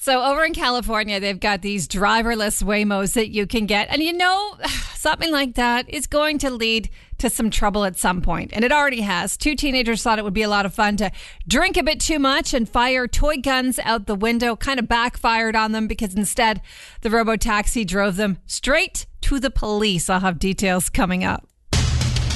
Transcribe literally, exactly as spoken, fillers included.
So over in California, they've got these driverless Waymos that you can get. And you know, something like that is going to lead to some trouble at some point. And it already has. Two teenagers thought it would be a lot of fun to drink a bit too much and fire toy guns out the window. Kind of backfired on them because instead the robo-taxi drove them straight to the police. I'll have details coming up.